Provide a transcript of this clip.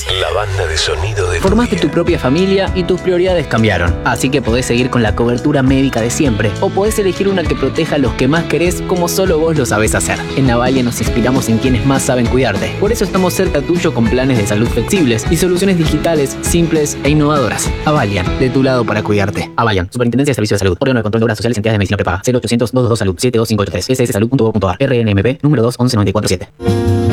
La banda de sonido de Formaste tu propia familia y tus prioridades cambiaron. Así que podés seguir con la cobertura médica de siempre. O podés elegir una que proteja a los que más querés como solo vos lo sabés hacer. En Avalia nos inspiramos en quienes más saben cuidarte. Por eso estamos cerca tuyo con planes de salud flexibles y soluciones digitales, simples e innovadoras. Avalian, de tu lado para cuidarte. Avalian, Superintendencia de Servicios de Salud. Órgano de Control de Obras Sociales y Entidades de Medicina Prepaga. 0800 222 Salud 72583. sssalud.gov.ar. RNMP número 2 11 947.